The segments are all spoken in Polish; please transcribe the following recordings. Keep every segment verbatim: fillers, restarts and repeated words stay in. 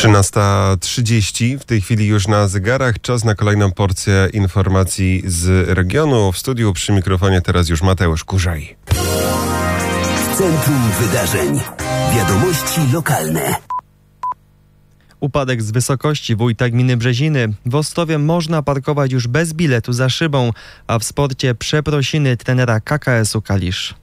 trzynasta trzydzieści, w tej chwili już na zegarach. Czas na kolejną porcję informacji z regionu. W studiu przy mikrofonie teraz już Mateusz Kurzaj. Centrum Wydarzeń. Wiadomości lokalne. Upadek z wysokości wójta gminy Brzeziny. W Ostowie można parkować już bez biletu za szybą, a w sporcie przeprosiny trenera K K S u Kalisz.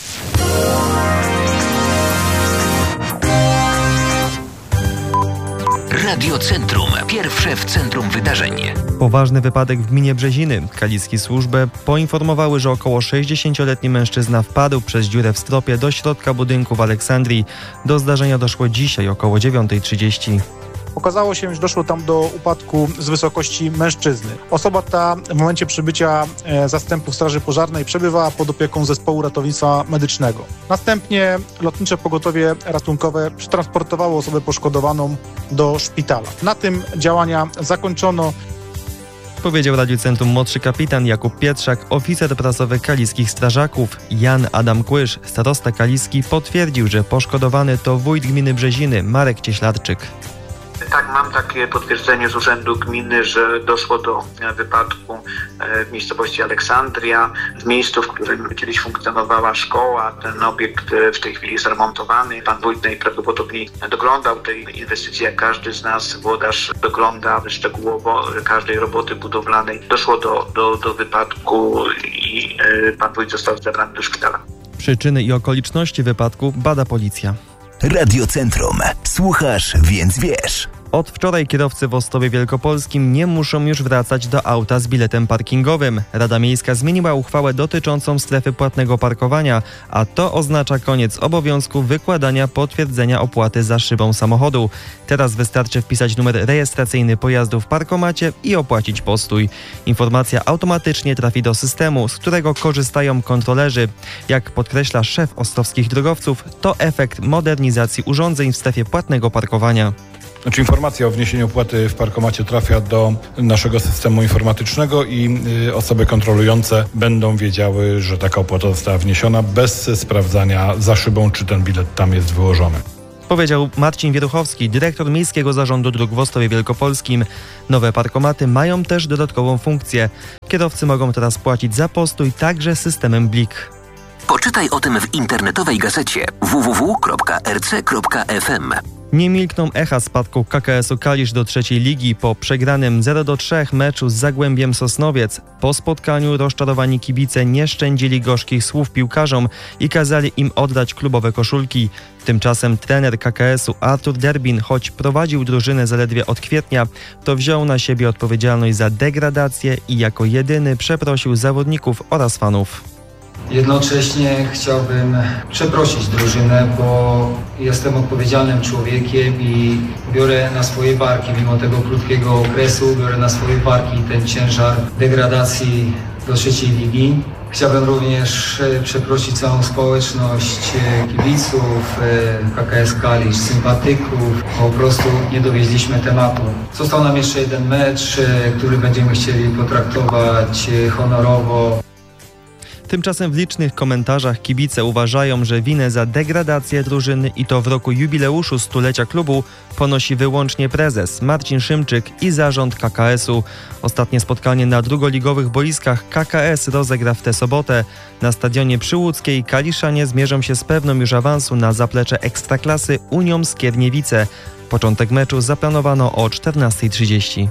Radio Centrum. Pierwsze w centrum wydarzeń. Poważny wypadek w gminie Brzeziny. Kaliskie służby poinformowały, że około sześćdziesięcioletni mężczyzna wpadł przez dziurę w stropie do środka budynku w Aleksandrii. Do zdarzenia doszło dzisiaj około dziewiąta trzydzieści. Okazało się, że doszło tam do upadku z wysokości mężczyzny. Osoba ta w momencie przybycia zastępu Straży Pożarnej przebywała pod opieką zespołu ratownictwa medycznego. Następnie lotnicze pogotowie ratunkowe przetransportowało osobę poszkodowaną do szpitala. Na tym działania zakończono. Powiedział Radiu Centrum młodszy kapitan Jakub Pietrzak, oficer prasowy kaliskich strażaków. Jan Adam Kłysz, starosta kaliski, potwierdził, że poszkodowany to wójt gminy Brzeziny Marek Cieślarczyk. Tak, mam takie potwierdzenie z Urzędu Gminy, że doszło do wypadku w miejscowości Aleksandria, w miejscu, w którym kiedyś funkcjonowała szkoła. Ten obiekt w tej chwili jest remontowany. Pan wójt najprawdopodobniej doglądał tej inwestycji, jak każdy z nas, włodarz dogląda szczegółowo każdej roboty budowlanej. Doszło do, do, do wypadku i pan wójt został zabrany do szpitala. Przyczyny i okoliczności wypadku bada policja. Radio Centrum. Słuchasz, więc wiesz. Od wczoraj kierowcy w Ostowie Wielkopolskim nie muszą już wracać do auta z biletem parkingowym. Rada Miejska zmieniła uchwałę dotyczącą strefy płatnego parkowania, a to oznacza koniec obowiązku wykładania potwierdzenia opłaty za szybą samochodu. Teraz wystarczy wpisać numer rejestracyjny pojazdu w parkomacie i opłacić postój. Informacja automatycznie trafi do systemu, z którego korzystają kontrolerzy. Jak podkreśla szef ostowskich drogowców, to efekt modernizacji urządzeń w strefie płatnego parkowania. Znaczy informacja o wniesieniu opłaty w parkomacie trafia do naszego systemu informatycznego i y, osoby kontrolujące będą wiedziały, że taka opłata została wniesiona bez sprawdzania za szybą, czy ten bilet tam jest wyłożony. Powiedział Marcin Wieruchowski, dyrektor Miejskiego Zarządu Dróg w Ostowie Wielkopolskim. Nowe parkomaty mają też dodatkową funkcję. Kierowcy mogą teraz płacić za postój także systemem Blik. Poczytaj o tym w internetowej gazecie w w w kropka r c kropka f m. Nie milkną echa spadku K K S u Kalisz do trzeciej ligi po przegranym zero do trzech meczu z Zagłębiem Sosnowiec. Po spotkaniu rozczarowani kibice nie szczędzili gorzkich słów piłkarzom i kazali im oddać klubowe koszulki. Tymczasem trener K K S u Artur Derbin, choć prowadził drużynę zaledwie od kwietnia, to wziął na siebie odpowiedzialność za degradację i jako jedyny przeprosił zawodników oraz fanów. Jednocześnie chciałbym przeprosić drużynę, bo jestem odpowiedzialnym człowiekiem i biorę na swoje barki, mimo tego krótkiego okresu, biorę na swoje barki ten ciężar degradacji do trzeciej ligi. Chciałbym również przeprosić całą społeczność kibiców, K K S Kalisz, sympatyków. Po prostu nie dowieźliśmy tematu. Został nam jeszcze jeden mecz, który będziemy chcieli potraktować honorowo. Tymczasem w licznych komentarzach kibice uważają, że winę za degradację drużyny i to w roku jubileuszu stulecia klubu ponosi wyłącznie prezes Marcin Szymczyk i zarząd K K S u. Ostatnie spotkanie na drugoligowych boiskach K K S rozegra w tę sobotę. Na stadionie przy Łódzkiej Kaliszanie zmierzą się z pewną już awansu na zaplecze Ekstraklasy Unią Skierniewice. Początek meczu zaplanowano o czternasta trzydzieści.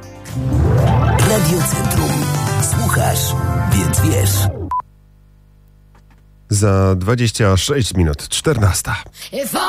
Radio Centrum. Słuchasz, więc wiesz. Za dwadzieścia sześć minut czternasta.